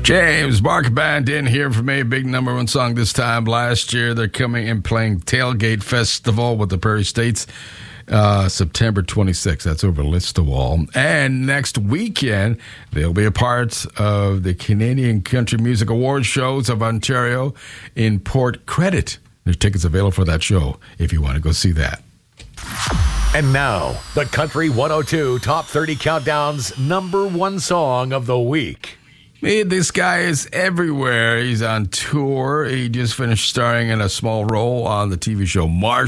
James Barker Band in here from a big number one song this time last year. They're coming and playing Tailgate Festival with the Prairie States September 26th. That's over Listowel. And next weekend, they'll be a part of the Canadian Country Music Awards shows of Ontario in Port Credit. There's tickets available for that show if you want to go see that. And now, the Country 102 Top 30 Countdown's number one song of the week. This guy is everywhere. He's on tour. He just finished starring in a small role on the TV show Marsh.